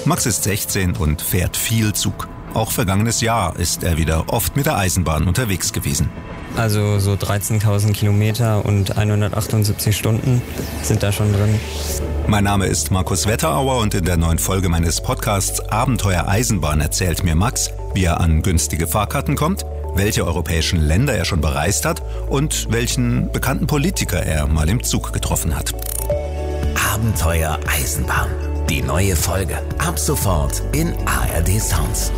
Max ist 16 und fährt viel Zug. Auch vergangenes Jahr ist er wieder oft mit der Eisenbahn unterwegs gewesen. Also so 13.000 Kilometer und 178 Stunden sind da schon drin. Mein Name ist Markus Wetterauer und in der neuen Folge meines Podcasts Abenteuer Eisenbahn erzählt mir Max, wie er an günstige Fahrkarten kommt, welche europäischen Länder er schon bereist hat und welchen bekannten Politiker er mal im Zug getroffen hat. Abenteuer Eisenbahn. Die neue Folge. Ab sofort in ARD Sounds.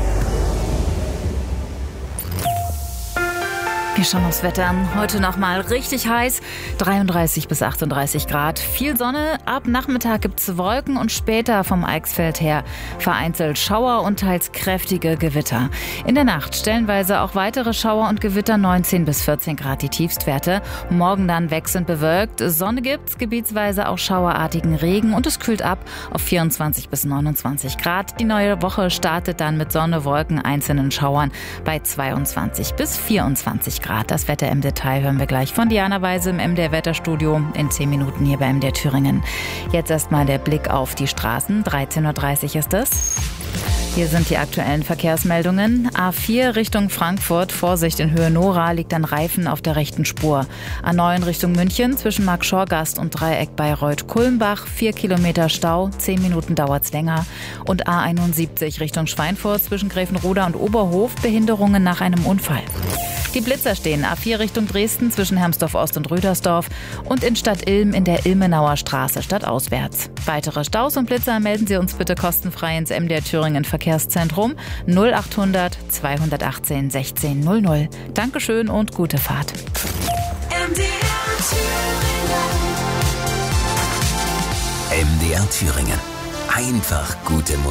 Wir schauen aufs Wetter an. Heute nochmal richtig heiß. 33 bis 38 Grad. Viel Sonne. Ab Nachmittag gibt's Wolken und später vom Eichsfeld her vereinzelt Schauer und teils kräftige Gewitter. In der Nacht stellenweise auch weitere Schauer und Gewitter. 19 bis 14 Grad die Tiefstwerte. Morgen dann wechselnd bewölkt. Sonne gibt's, gebietsweise auch schauerartigen Regen und es kühlt ab auf 24 bis 29 Grad. Die neue Woche startet dann mit Sonne, Wolken, einzelnen Schauern bei 22 bis 24 Grad. Das Wetter im Detail hören wir gleich von Diana Weise im MDR Wetterstudio in 10 Minuten hier bei MDR Thüringen. Jetzt erstmal der Blick auf die Straßen. 13.30 Uhr ist es. Hier sind die aktuellen Verkehrsmeldungen. A4 Richtung Frankfurt, Vorsicht in Höhe Nora, liegt ein Reifen auf der rechten Spur. A9 Richtung München, zwischen Marktschorgast und Dreieck Bayreuth-Kulmbach, 4 Kilometer Stau, 10 Minuten dauert's länger. Und A71 Richtung Schweinfurt, zwischen Gräfenroda und Oberhof, Behinderungen nach einem Unfall. Die Blitzer stehen A4 Richtung Dresden zwischen Hermsdorf-Ost und Rüdersdorf und in Stadt Ilm in der Ilmenauer Straße stadtauswärts. Weitere Staus und Blitzer melden Sie uns bitte kostenfrei ins MDR Thüringen Verkehrszentrum 0800 218 1600. Dankeschön und gute Fahrt. MDR Thüringen. Einfach gute Musik.